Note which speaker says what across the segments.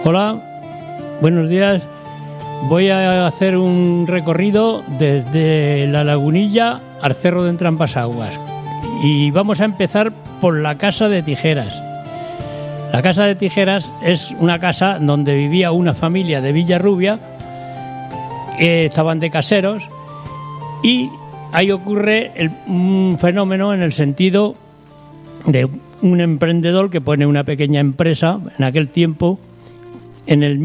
Speaker 1: Hola, buenos días. Voy a hacer un recorrido desde La Lagunilla al Cerro de Entrampasaguas y vamos a empezar por la Casa de Tijeras. La Casa de Tijeras es una casa donde vivía una familia de Villarrubia que estaban de caseros, y ahí ocurre un fenómeno en el sentido de un emprendedor que pone una pequeña empresa en aquel tiempo, en el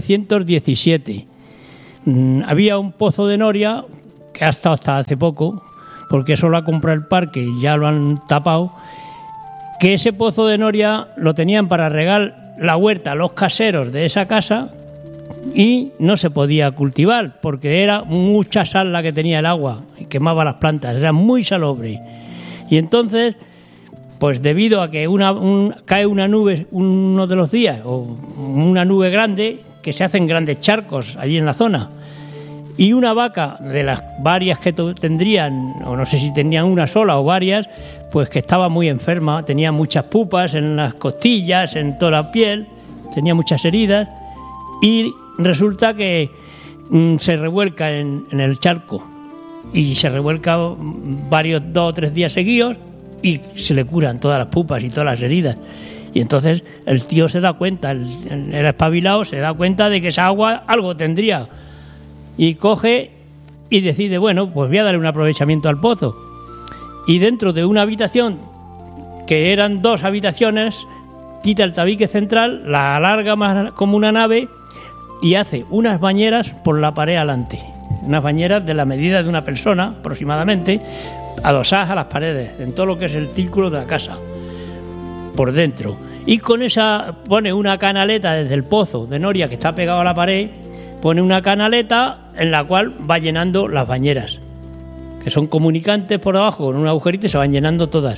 Speaker 1: 1917. Había un pozo de noria que ha estado hasta hace poco, porque eso lo ha comprado el parque y ya lo han tapado, que ese pozo de noria lo tenían para regar la huerta a los caseros de esa casa y no se podía cultivar porque era mucha sal la que tenía el agua y quemaba las plantas, era muy salobre. Y entonces, pues debido a que cae una nube uno de los días, o una nube grande, que se hacen grandes charcos allí en la zona, y una vaca de las varias que tendrían, o no sé si tenían una sola o varias, pues que estaba muy enferma, tenía muchas pupas en las costillas, en toda la piel, tenía muchas heridas, y resulta que se revuelca en el charco, y se revuelca 2 o 3 días seguidos, y se le curan todas las pupas y todas las heridas. Y entonces el tío se da cuenta, el espabilado se da cuenta de que esa agua algo tendría, y coge y decide, bueno, pues voy a darle un aprovechamiento al pozo. Y dentro de una habitación, que eran 2 habitaciones, quita el tabique central, la alarga más como una nave y hace unas bañeras por la pared adelante, unas bañeras de la medida de una persona aproximadamente, adosadas a las paredes, en todo lo que es el círculo de la casa, por dentro. Y con esa pone una canaleta desde el pozo de noria que está pegado a la pared, pone una canaleta en la cual va llenando las bañeras, que son comunicantes por abajo con un agujerito y se van llenando todas.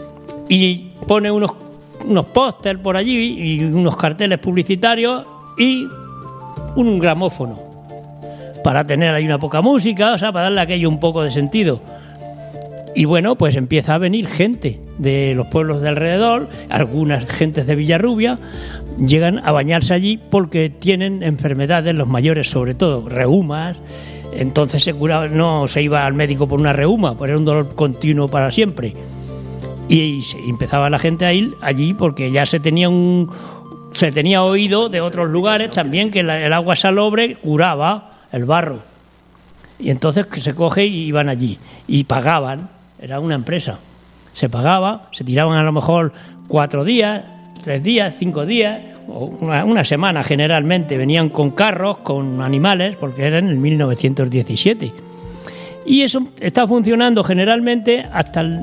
Speaker 1: Y pone unos pósters por allí y unos carteles publicitarios y un gramófono para tener ahí una poca música, o sea, para darle a aquello un poco de sentido. Y bueno, pues empieza a venir gente de los pueblos de alrededor, algunas gentes de Villarrubia, llegan a bañarse allí porque tienen enfermedades, los mayores sobre todo, reumas. Entonces se curaba, no se iba al médico por una reuma, por era un dolor continuo para siempre. Y empezaba la gente a ir allí porque ya se tenía oído de otros lugares también que el agua salobre curaba el barro. Y entonces que se coge y iban allí y pagaban, era una empresa, se pagaba, se tiraban a lo mejor 4 días, 3 días, 5 días, o una semana generalmente, venían con carros, con animales, porque era en el 1917. Y eso está funcionando generalmente hasta el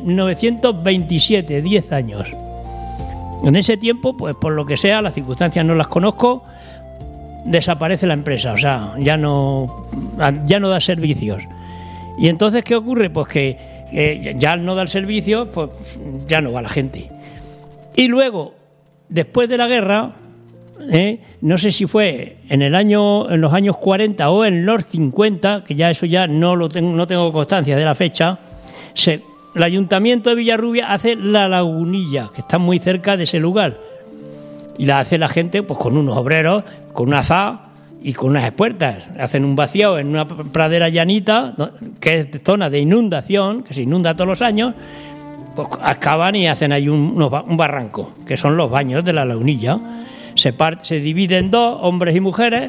Speaker 1: 1927, 10 años. En ese tiempo, pues por lo que sea, las circunstancias no las conozco, desaparece la empresa, o sea, ya no da servicios. Y entonces, ¿qué ocurre? Pues que ya al no dar servicios, pues ya no va la gente. Y luego, después de la guerra, no sé si fue en los años 40 o en los 50, que ya eso ya no tengo constancia de la fecha, el Ayuntamiento de Villarrubia hace La Lagunilla, que está muy cerca de ese lugar. Y la hace la gente pues con unos obreros, con una azada y con unas espuertas. Hacen un vaciado en una pradera llanita, que es zona de inundación, que se inunda todos los años, pues acaban y hacen ahí un barranco, que son los baños de La Lagunilla. Se divide en 2, hombres y mujeres,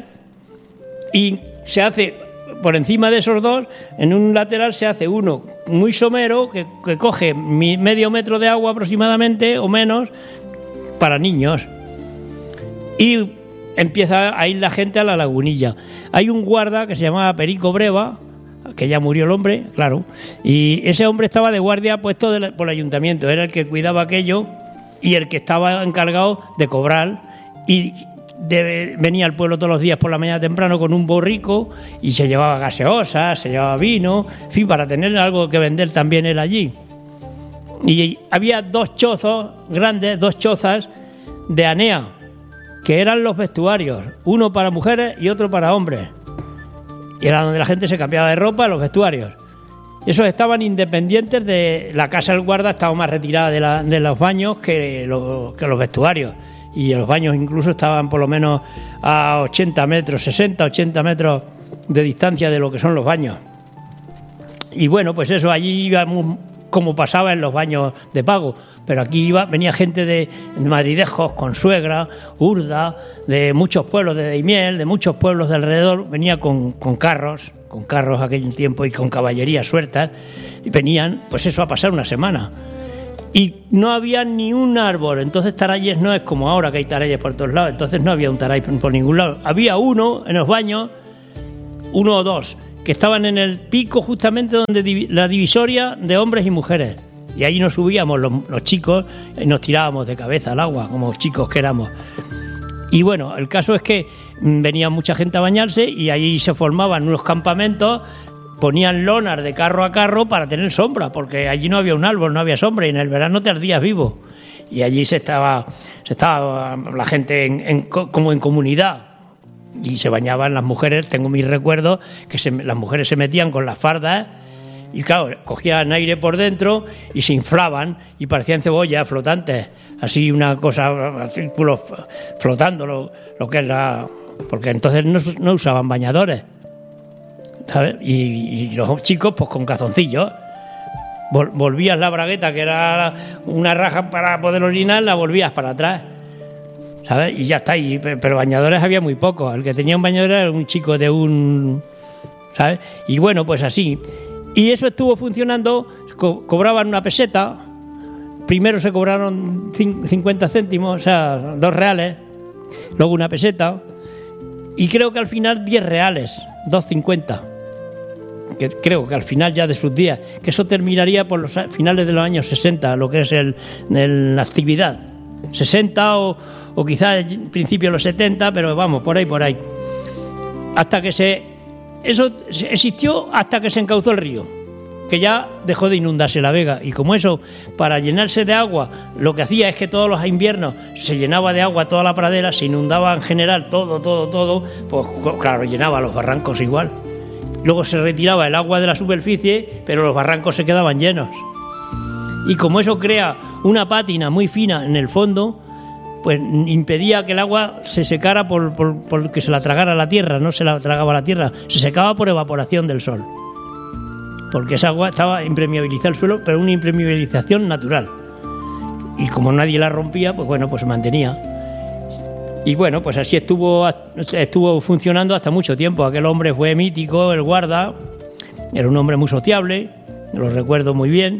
Speaker 1: y se hace, por encima de esos 2, en un lateral se hace uno muy somero, que coge medio metro de agua aproximadamente, o menos, para niños. Y empieza a ir la gente a La Lagunilla. Hay un guarda que se llamaba Perico Breva, que ya murió el hombre, claro, y ese hombre estaba de guardia puesto por el ayuntamiento, era el que cuidaba aquello y el que estaba encargado de cobrar, y venía al pueblo todos los días por la mañana temprano con un borrico y se llevaba gaseosas, se llevaba vino, en fin, para tener algo que vender también él allí. Y había 2 chozos grandes, 2 chozas de Anea, que eran los vestuarios, uno para mujeres y otro para hombres. Y era donde la gente se cambiaba de ropa, los vestuarios. Esos estaban independientes de la casa del guarda, estaba más retirada de los baños que los vestuarios. y los baños incluso estaban por lo menos a 80 metros, 60, 80 metros de distancia de lo que son los baños. Y bueno, pues eso, allí íbamos como pasaba en los baños de pago, pero aquí venía gente de Madridejos, Consuegra, Urda, de muchos pueblos de Daimiel, de muchos pueblos de alrededor, venía con carros aquel tiempo y con caballerías sueltas, y venían, pues eso, a pasar una semana. Y no había ni un árbol, entonces Tarayes no es como ahora que hay Tarayes por todos lados, entonces no había un Taray por ningún lado. Había uno en los baños, uno o dos, que estaban en el pico justamente donde la divisoria de hombres y mujeres. Y ahí nos subíamos los chicos y nos tirábamos de cabeza al agua, como chicos que éramos. Y bueno, el caso es que venía mucha gente a bañarse y ahí se formaban unos campamentos, ponían lonas de carro a carro para tener sombra, porque allí no había un árbol, no había sombra, y en el verano te ardías vivo. Y allí se estaba la gente como en comunidad, y se bañaban las mujeres. Tengo mis recuerdos que las mujeres se metían con las fardas y claro, cogían aire por dentro y se inflaban y parecían cebollas flotantes, así una cosa, círculos flotando, lo que es porque entonces no usaban bañadores, ¿sabes? Y los chicos pues con calzoncillos. Volvías la bragueta, que era una raja para poder orinar, la volvías para atrás, ¿sabes? Y ya está. Pero bañadores había muy pocos. El que tenía un bañador era un chico ¿sabes? Y bueno, pues así. Y eso estuvo funcionando. Cobraban una peseta. Primero se cobraron 50 céntimos, o sea, 2 reales. Luego una peseta. Y creo que al final 10 reales, 2,50. Que creo que al final ya de sus días, que eso terminaría por los finales de los años 60, lo que es la actividad. 60 o quizás principio de los 70, pero vamos, por ahí. Hasta que eso existió hasta que se encauzó el río, que ya dejó de inundarse la Vega. Y como eso, para llenarse de agua, lo que hacía es que todos los inviernos se llenaba de agua toda la pradera, se inundaba en general todo, pues claro, llenaba los barrancos igual. Luego se retiraba el agua de la superficie, pero los barrancos se quedaban llenos. Y como eso crea una pátina muy fina en el fondo, pues impedía que el agua se secara por que se la tragara la tierra. No se la tragaba la tierra, se secaba por evaporación del sol. Porque esa agua estaba impermeabilizada el suelo, pero una impermeabilización natural. Y como nadie la rompía, pues bueno, pues se mantenía. Y bueno, pues así estuvo funcionando hasta mucho tiempo. Aquel hombre fue mítico, el guarda, era un hombre muy sociable, lo recuerdo muy bien.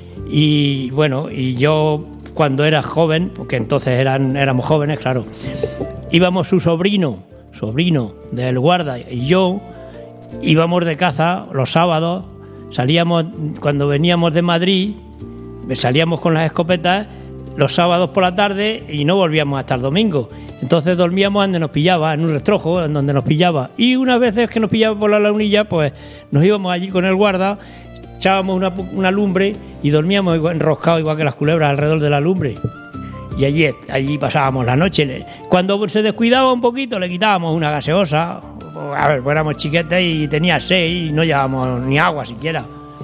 Speaker 1: Y bueno, y yo cuando era joven, porque entonces éramos jóvenes, claro, íbamos su sobrino del guarda y yo, íbamos de caza los sábados, salíamos, cuando veníamos de Madrid, salíamos con las escopetas los sábados por la tarde y no volvíamos hasta el domingo. Entonces dormíamos donde nos pillaba, en un rastrojo, en donde nos pillaba. Y unas veces que nos pillaba por la lagunilla, pues nos íbamos allí con el guarda, echábamos una lumbre y dormíamos enroscados igual que las culebras alrededor de la lumbre. Y allí pasábamos la noche. Cuando se descuidaba un poquito, le quitábamos una gaseosa. A ver, pues éramos chiquetes y tenía sed y no llevábamos ni agua siquiera.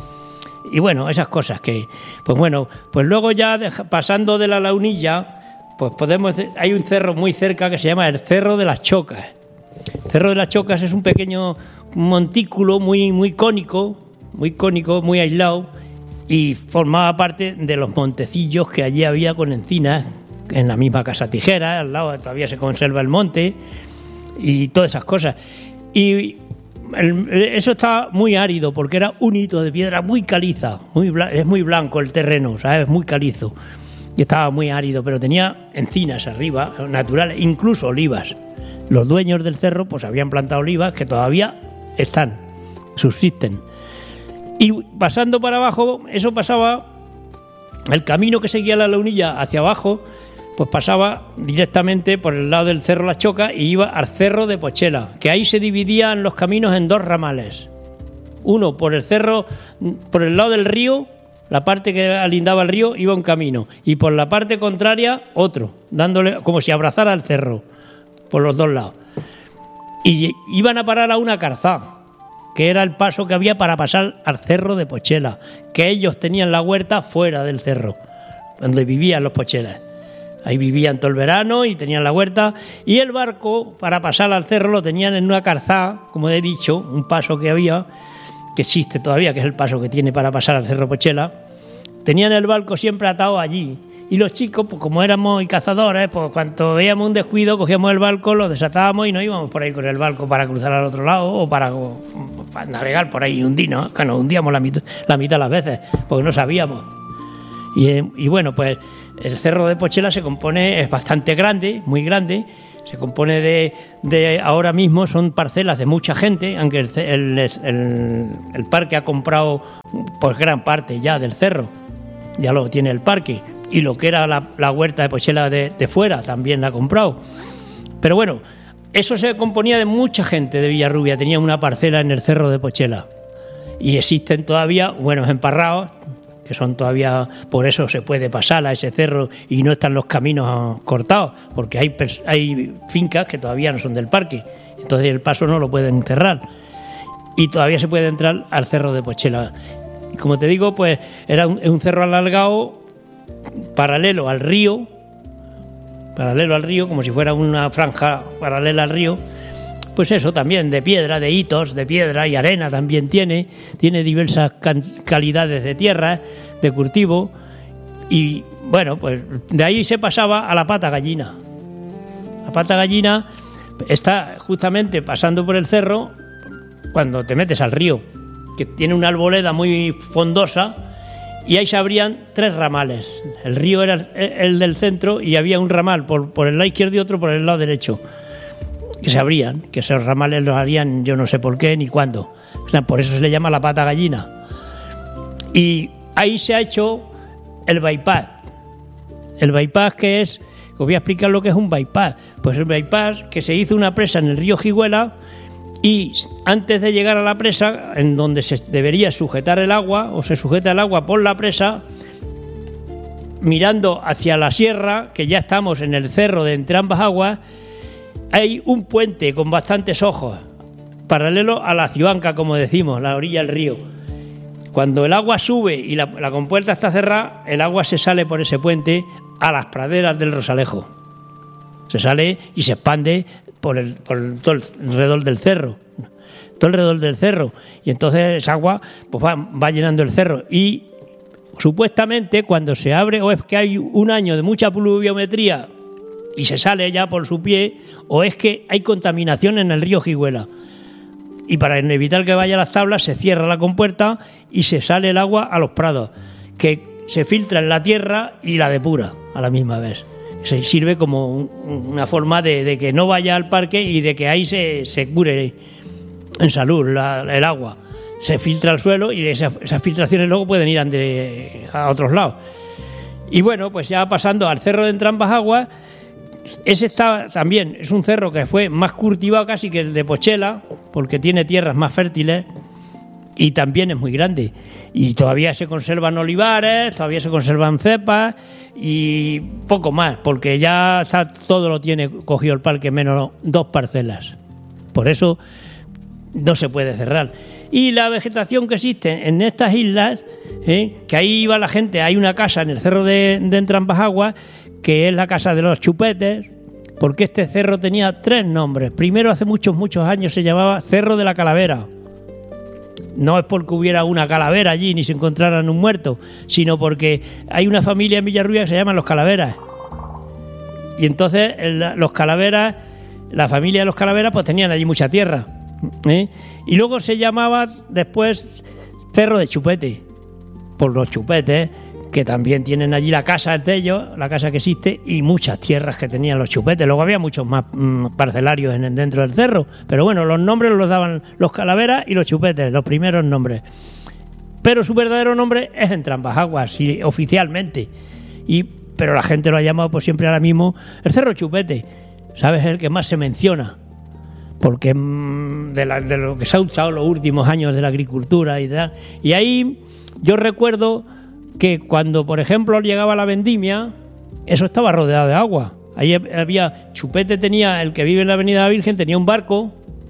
Speaker 1: Y bueno, esas cosas que... Pues bueno, pues luego ya pasando de la lagunilla, pues hay un cerro muy cerca que se llama el Cerro de las Chocas. El Cerro de las Chocas es un pequeño montículo muy cónico, muy aislado, y formaba parte de los montecillos que allí había con encinas, en la misma Casa Tijera, al lado todavía se conserva el monte y todas esas cosas. Y eso está muy árido porque era un hito de piedra muy caliza, es muy blanco el terreno, ¿sabes? Muy calizo. Y estaba muy árido, pero tenía encinas arriba, naturales, incluso olivas. Los dueños del cerro pues habían plantado olivas que todavía subsisten. Y pasando para abajo, eso pasaba, el camino que seguía la lagunilla hacia abajo, pues pasaba directamente por el lado del Cerro Las Chocas y iba al Cerro de Pochela, que ahí se dividían los caminos en 2 ramales. Uno por el cerro, por el lado del río, la parte que alindaba el río iba un camino, y por la parte contraria otro, dándole como si abrazara el cerro por los 2 lados. Y iban a parar a una carzá, que era el paso que había para pasar al Cerro de Pochela, que ellos tenían la huerta fuera del cerro, donde vivían los pochelas. Ahí vivían todo el verano y tenían la huerta. Y el barco, para pasar al cerro, lo tenían en una calzada, como he dicho, un paso que había, que existe todavía, que es el paso que tiene para pasar al Cerro Pochela. Tenían el barco siempre atado allí. Y los chicos, pues como éramos cazadores, pues cuando veíamos un descuido, cogíamos el barco, lo desatábamos y nos íbamos por ahí con el barco para cruzar al otro lado o para navegar por ahí y hundirnos, que nos hundíamos la mitad de las veces, porque no sabíamos. Y bueno, pues el Cerro de Pochela es bastante grande, muy grande. Se compone de ahora mismo son parcelas de mucha gente, aunque el parque ha comprado pues gran parte ya del cerro, ya lo tiene el parque, y lo que era la huerta de Pochela de fuera también la ha comprado. Pero bueno, eso se componía de mucha gente de Villarrubia, tenía una parcela en el Cerro de Pochela y existen todavía buenos emparrados que son todavía, por eso se puede pasar a ese cerro y no están los caminos cortados, porque hay fincas que todavía no son del parque, entonces el paso no lo pueden cerrar y todavía se puede entrar al Cerro de Pochela. Y como te digo, pues era un cerro alargado paralelo al río, como si fuera una franja paralela al río. Pues eso también, de piedra, de hitos, de piedra y arena también tiene diversas calidades de tierra, de cultivo, y bueno, pues de ahí se pasaba a la Pata Gallina. La Pata Gallina está justamente pasando por el cerro cuando te metes al río, que tiene una arboleda muy frondosa, y ahí se abrían 3 ramales. El río era el del centro y había un ramal por el lado izquierdo y otro por el lado derecho, que se abrían, que esos ramales los harían yo no sé por qué ni cuándo. O sea, por eso se le llama la Pata Gallina. Y ahí se ha hecho el bypass. El bypass, que es, os voy a explicar lo que es un bypass. Pues el bypass, que se hizo una presa en el río Jiguela, y antes de llegar a la presa, en donde se debería sujetar el agua, o se sujeta el agua por la presa, mirando hacia la sierra, que ya estamos en el cerro de entre ambas aguas, hay un puente con bastantes ojos, paralelo a la Ciuanca, como decimos, la orilla del río. Cuando el agua sube y la compuerta está cerrada, el agua se sale por ese puente a las praderas del Rosalejo. Se sale y se expande por todo alrededor del cerro. Todo alrededor del cerro. Y entonces esa agua pues va llenando el cerro. Y supuestamente cuando se abre, o es que hay un año de mucha pluviometría y se sale ya por su pie, o es que hay contaminación en el río Jiguela. Y para evitar que vaya a las tablas se cierra la compuerta y se sale el agua a los prados, que se filtra en la tierra y la depura a la misma vez. Se sirve como una forma de que no vaya al parque y de que ahí se cure en salud el agua. Se filtra al suelo y esas filtraciones luego pueden ir a otros lados. Y bueno, pues ya pasando al cerro de Entrambas Aguas, ese también es un cerro que fue más cultivado casi que el de Pochela, porque tiene tierras más fértiles y también es muy grande. Y todavía se conservan olivares, todavía se conservan cepas y poco más, porque ya todo lo tiene cogido el parque, menos 2 parcelas. Por eso no se puede cerrar. Y la vegetación que existe en estas islas, que ahí iba la gente, hay una casa en el cerro de Entrambas Aguas, que es la casa de los chupetes, porque este cerro tenía 3 nombres. Primero, hace muchos años se llamaba Cerro de la Calavera. No es porque hubiera una calavera allí ni se encontraran un muerto, sino porque hay una familia en Villarrubia que se llaman los Calaveras. Y entonces los Calaveras, la familia de los Calaveras, pues tenían allí mucha tierra. Y luego se llamaba después Cerro de Chupete, por los chupetes, que también tienen allí la casa de ellos, la casa que existe, y muchas tierras que tenían los chupetes. Luego había muchos más parcelarios dentro del cerro, pero bueno, los nombres los daban los Calaveras y los chupetes, los primeros nombres. Pero su verdadero nombre es Entrambas Aguas, sí, oficialmente. Pero la gente lo ha llamado pues siempre ahora mismo el Cerro Chupete, ¿sabes? Es el que más se menciona, porque de lo que se ha usado los últimos años de la agricultura y tal. Y ahí yo recuerdo que cuando, por ejemplo, llegaba la vendimia, eso estaba rodeado de agua. Ahí había, Chupete tenía, el que vive en la Avenida de la Virgen, tenía un barco,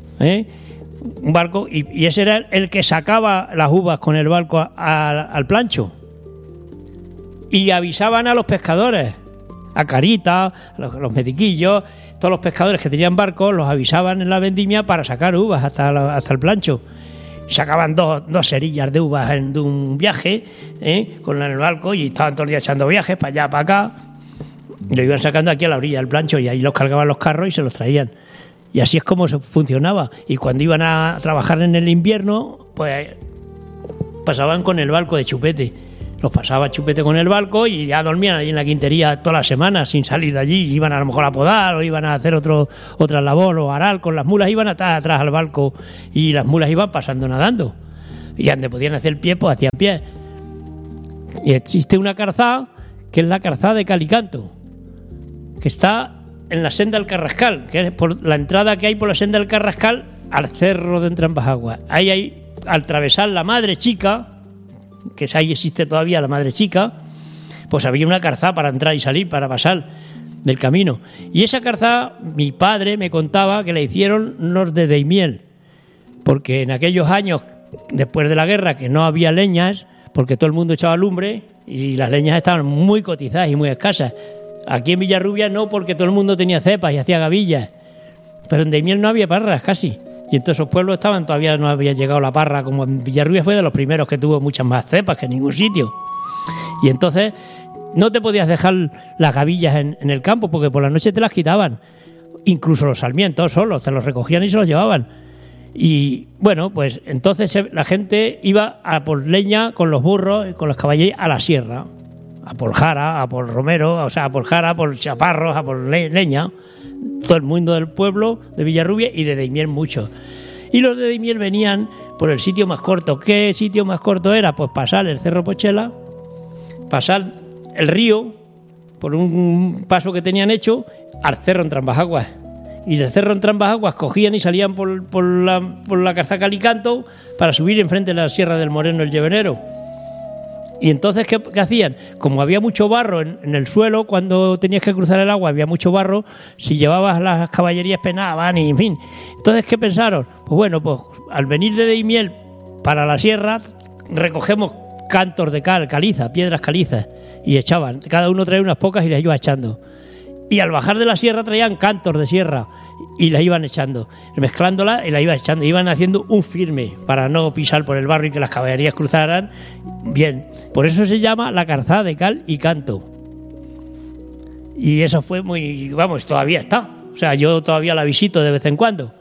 Speaker 1: y ese era el que sacaba las uvas con el barco al plancho. Y avisaban a los pescadores A Carita, los mediquillos, todos los pescadores que tenían barcos los avisaban en la vendimia para sacar uvas hasta el plancho. Sacaban dos cerillas de uvas de un viaje con el barco y estaban todo el día echando viajes para allá, para acá. Y lo iban sacando aquí a la orilla del plancho y ahí los cargaban los carros y se los traían. Y así es como funcionaba. Y cuando iban a trabajar en el invierno, pues pasaban con el barco de chupete. Los pasaba chupete con el barco y ya dormían allí en la quintería toda la semana sin salir de allí. Iban a lo mejor a podar o iban a hacer otra labor o arar con las mulas. Iban atrás al barco y las mulas iban pasando nadando. Y donde podían hacer pie, pues hacían pie. Y existe una calzada que es la calzada de Cal y Canto, que está en la senda del Carrascal, que es por la entrada que hay por la senda del Carrascal al cerro de Entrambasaguas. Ahí hay, al atravesar la Madre Chica, que ahí existe todavía la Madre Chica, pues había una calzada para entrar y salir, para pasar del camino. Y esa calzada, mi padre me contaba que la hicieron los de Daimiel, porque en aquellos años, después de la guerra, que no había leñas, porque todo el mundo echaba lumbre y las leñas estaban muy cotizadas y muy escasas. Aquí en Villarrubia no, porque todo el mundo tenía cepas y hacía gavillas, pero en Daimiel no había parras casi. Y en todos esos pueblos todavía no había llegado la parra, como en Villarrubia fue de los primeros que tuvo muchas más cepas que en ningún sitio. Y entonces no te podías dejar las gavillas en el campo, porque por la noche te las quitaban. Incluso los sarmientos solos, te los recogían y se los llevaban. Y bueno, pues entonces la gente iba a por leña con los burros y con los caballeros a la sierra. A por jara, a por romero, o sea, a por jara, a por chaparros, a por leña. Todo el mundo del pueblo de Villarrubia y de Daimiel mucho. Y los de Daimiel venían por el sitio más corto. ¿Qué sitio más corto era? Pues pasar el Cerro Pochela, pasar el río por un paso que tenían hecho al Cerro Entrambasaguas. Y del Cerro Entrambasaguas cogían y salían por la calzada Cal y Canto para subir enfrente de la Sierra del Moreno el Llevenero. Y entonces, ¿qué hacían? Como había mucho barro en el suelo, cuando tenías que cruzar el agua había mucho barro, si llevabas las caballerías penaban y en fin. Entonces, ¿qué pensaron? Pues bueno, pues al venir de Daimiel para la sierra, recogemos cantos de cal, caliza, piedras calizas, y echaban. Cada uno traía unas pocas y las iba echando. Y al bajar de la sierra traían cantos de sierra y las iban echando, mezclándolas y las iban echando. Iban haciendo un firme para no pisar por el barro y que las caballerías cruzaran bien. Por eso se llama la calzada de Cal y Canto. Y eso fue muy... Vamos, todavía está. O sea, yo todavía la visito de vez en cuando.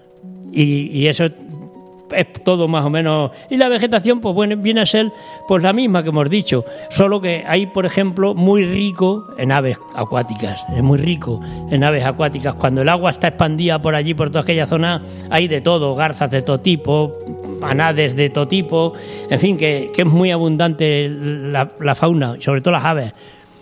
Speaker 1: Y eso es todo más o menos. Y la vegetación, pues bueno, viene a ser pues la misma que hemos dicho, solo que hay, por ejemplo, muy rico en aves acuáticas. Es muy rico en aves acuáticas. Cuando el agua está expandida por allí, por toda aquella zona, hay de todo, garzas de todo tipo, anades de todo tipo, en fin, que es muy abundante la fauna, sobre todo las aves.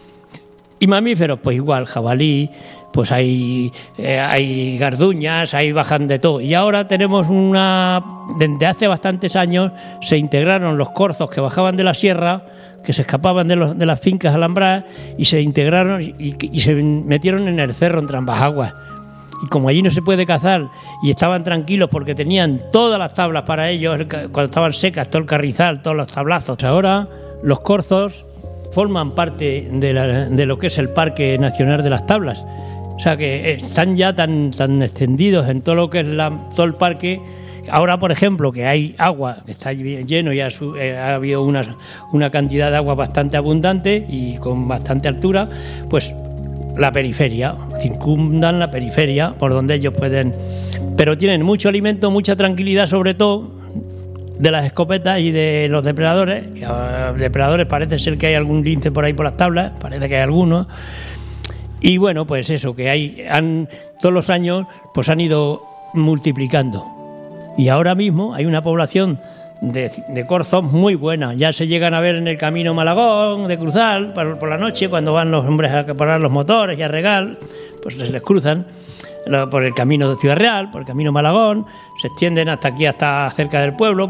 Speaker 1: Y mamíferos, pues igual, jabalí, pues hay garduñas, hay bajan de todo. Y ahora tenemos desde hace bastantes años se integraron los corzos que bajaban de la sierra, que se escapaban de las fincas alambradas, y se integraron y se metieron en el cerro Entrambasaguas. Y como allí no se puede cazar y estaban tranquilos porque tenían todas las tablas para ellos, cuando estaban secas, todo el carrizal, todos los tablazos. Ahora los corzos forman parte de lo que es el Parque Nacional de las Tablas. O sea que están ya tan extendidos en todo lo que es todo el parque. Ahora, por ejemplo, que hay agua, que está lleno y ha habido una cantidad de agua bastante abundante y con bastante altura, pues la periferia, circundan la periferia por donde ellos pueden. Pero tienen mucho alimento, mucha tranquilidad, sobre todo de las escopetas y de los depredadores. Que depredadores parece ser que hay algún lince por ahí por las tablas, parece que hay algunos. Y bueno, pues eso, que todos los años pues han ido multiplicando. Y ahora mismo hay una población de corzos muy buena. Ya se llegan a ver en el camino Malagón, de cruzar por la noche, cuando van los hombres a parar los motores y a regar, pues les cruzan por el camino de Ciudad Real, por el camino Malagón, se extienden hasta aquí, hasta cerca del pueblo,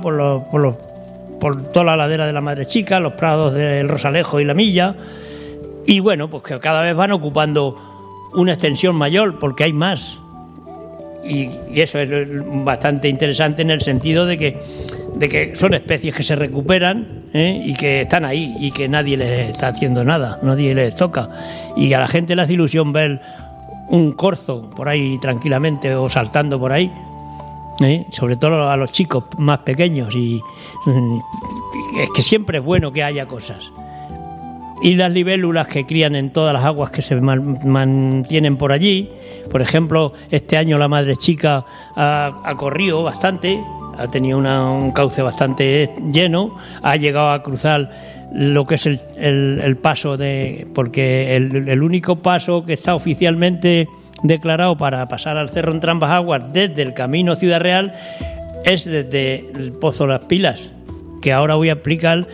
Speaker 1: por toda la ladera de la Madre Chica, los prados del Rosalejo y la Milla. Y bueno, pues que cada vez van ocupando una extensión mayor porque hay más. Y eso es bastante interesante en el sentido de que son especies que se recuperan y que están ahí y que nadie les está haciendo nada, nadie les toca. Y a la gente le hace ilusión ver un corzo por ahí tranquilamente o saltando por ahí, sobre todo a los chicos más pequeños. Y es que siempre es bueno que haya cosas. Y las libélulas que crían en todas las aguas que se mantienen por allí. Por ejemplo, este año la madre chica ha corrido bastante, ha tenido un cauce bastante lleno, ha llegado a cruzar lo que es el paso porque el único paso que está oficialmente declarado para pasar al Cerro Entrambas-Aguas desde el camino Ciudad Real es desde el Pozo Las Pilas, que ahora voy a explicar